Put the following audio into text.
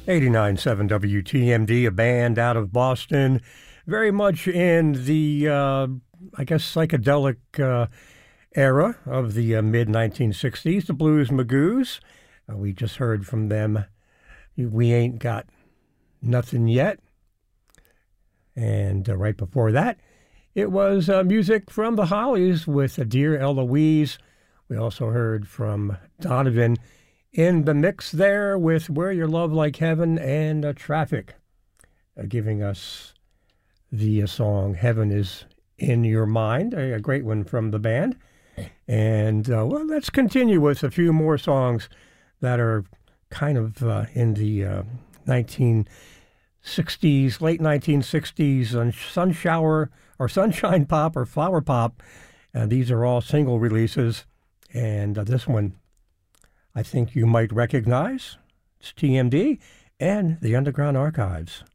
89.7 WTMD, a band out of Boston, very much in the, I guess, psychedelic era of the mid-1960s, the Blues Magoos. We just heard from them, We Ain't Got Nothing Yet. And right before that, it was music from the Hollies with Dear Eloise. We also heard from Donovan in the mix there with Where Your Love Like Heaven and Traffic, giving us the song Heaven Is in Your Mind, a great one from the band. And well, let's continue with a few more songs that are kind of in the 1960s, late 1960s, sunshine pop or flower pop. These are all single releases. And this one, I think you might recognize. It's TMD and the Underground Archives.